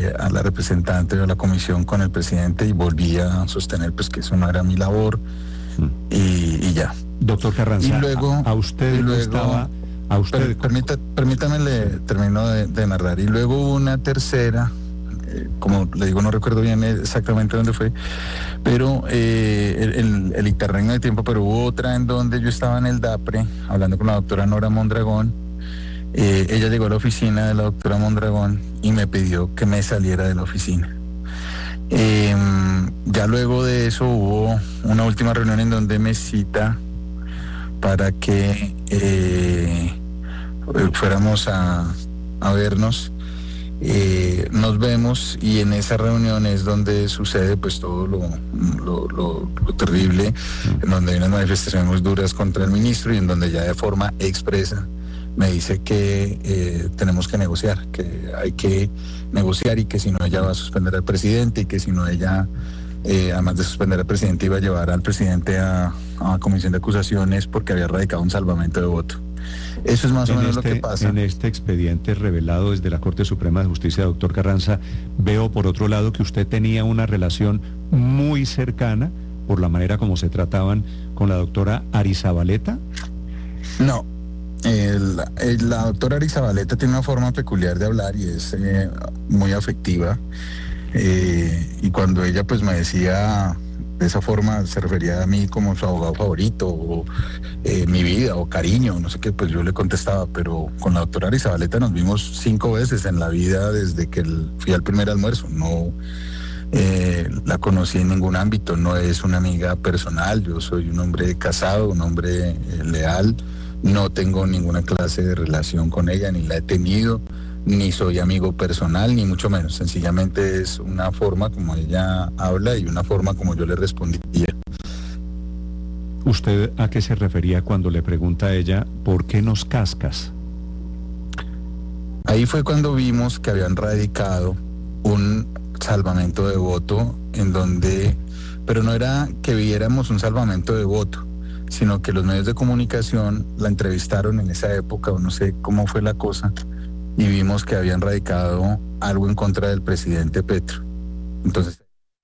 a la representante de la comisión con el presidente y volví a sostener pues que eso no era mi labor y ya. Doctor Carranza, Y luego, a usted luego, estaba... A usted... Permítame, le termino de narrar. Y luego hubo una tercera, como le digo, no recuerdo bien exactamente dónde fue, pero el interregno de tiempo, pero hubo otra en donde yo estaba en el DAPRE, hablando con la doctora Nora Mondragón. Ella llegó a la oficina de la doctora Mondragón y me pidió que me saliera de la oficina. Ya luego de eso hubo una última reunión en donde me cita para que fuéramos a vernos. Nos vemos y en esa reunión es donde sucede pues todo lo terrible, en donde hay unas manifestaciones muy duras contra el ministro y en donde ya de forma expresa me dice que tenemos que negociar, que hay que negociar y que si no ella va a suspender al presidente y que si no ella, además de suspender al presidente, iba a llevar al presidente a comisión de acusaciones porque había radicado un salvamento de voto. Eso es más o menos lo que pasa. En este expediente revelado desde la Corte Suprema de Justicia, doctor Carranza, veo por otro lado que usted tenía una relación muy cercana por la manera como se trataban con la doctora Arizabaleta. No. La doctora Arizabaleta tiene una forma peculiar de hablar y es muy afectiva, y cuando ella pues me decía de esa forma, se refería a mí como su abogado favorito o mi vida o cariño, no sé qué, pues yo le contestaba. Pero con la doctora Arizabaleta nos vimos 5 veces en la vida desde que fui al primer almuerzo. No la conocí en ningún ámbito, no es una amiga personal. Yo soy un hombre casado, un hombre leal. No tengo ninguna clase de relación con ella, ni la he tenido, ni soy amigo personal, ni mucho menos. Sencillamente es una forma como ella habla y una forma como yo le respondía. ¿Usted a qué se refería cuando le pregunta a ella, ¿por qué nos cascas? Ahí fue cuando vimos que habían radicado un salvamento de voto en donde, pero no era que viéramos un salvamento de voto, sino que los medios de comunicación la entrevistaron en esa época, o no sé cómo fue la cosa, y vimos que habían radicado algo en contra del presidente Petro. Entonces,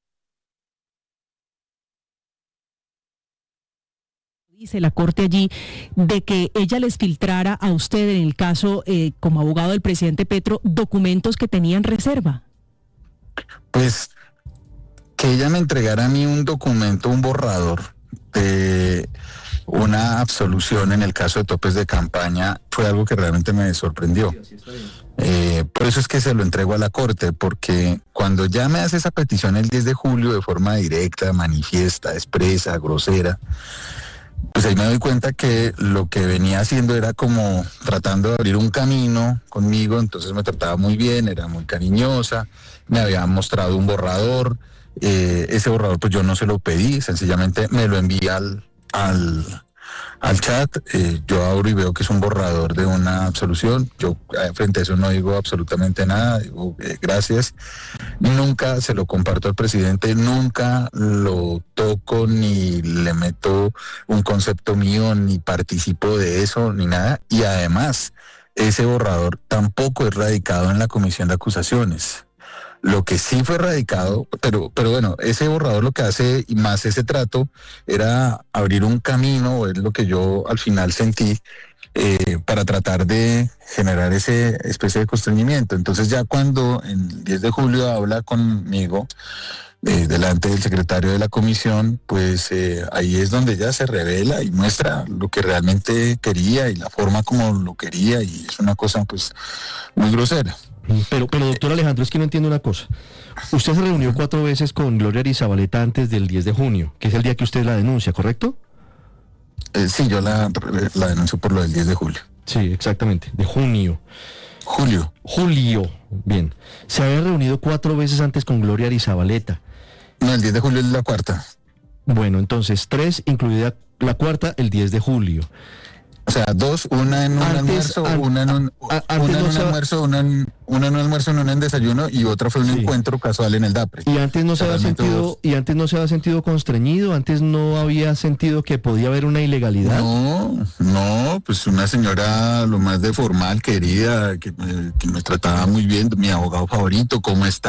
dice la Corte allí de que ella les filtrara a usted, en el caso como abogado del presidente Petro, documentos que tenían reserva. Pues que ella me entregara a mí un documento, un borrador de una absolución en el caso de topes de campaña, fue algo que realmente me sorprendió. Por eso es que se lo entrego a la Corte, porque cuando ya me hace esa petición el 10 de julio de forma directa, manifiesta, expresa, grosera, pues ahí me doy cuenta que lo que venía haciendo era como tratando de abrir un camino conmigo. Entonces me trataba muy bien, era muy cariñosa, me había mostrado un borrador. Ese borrador pues yo no se lo pedí, sencillamente me lo envía al chat. Yo abro y veo que es un borrador de una absolución. Yo frente a eso no digo absolutamente nada, digo gracias. Nunca se lo comparto al presidente, nunca lo toco, ni le meto un concepto mío, ni participo de eso, ni nada. Y además, ese borrador tampoco es radicado en la comisión de acusaciones. Lo que sí fue radicado, pero bueno, ese borrador lo que hace, y más ese trato, era abrir un camino, es lo que yo al final sentí, para tratar de generar ese especie de constreñimiento. Entonces ya cuando el 10 de julio habla conmigo, delante del secretario de la comisión, pues ahí es donde ella se revela y muestra lo que realmente quería y la forma como lo quería, y es una cosa pues muy grosera. Pero doctor Alejandro, es que no entiendo una cosa. Usted se reunió 4 veces con Gloria Arizabaleta antes del 10 de junio, que es el día que usted la denuncia, ¿correcto? Sí, yo la denuncio por lo del 10 de julio. Sí, exactamente, de junio. Julio, bien. Se había reunido 4 veces antes con Gloria Arizabaleta. No, el 10 de julio es la cuarta. Bueno, entonces 3, incluida la cuarta, el 10 de julio. O sea, 2, una en un almuerzo, una en un almuerzo, una en desayuno, y otra fue un encuentro casual en el DAPRE. Y antes no se había sentido constreñido, antes no había sentido que podía haber una ilegalidad. No, pues una señora lo más de formal, querida, que me trataba muy bien, mi abogado favorito, ¿cómo está?